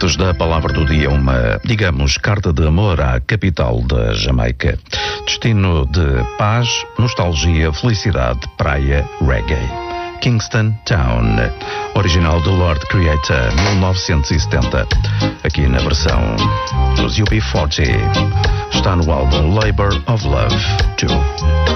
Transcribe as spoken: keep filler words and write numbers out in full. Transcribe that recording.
Antes da palavra do dia, uma, digamos, carta de amor à capital da Jamaica. Destino de paz, nostalgia, felicidade, praia, reggae. Kingston Town, original do Lord Creator, mil novecentos e setenta. Aqui na versão dos U B quarenta. Está no álbum Labor of Love dois.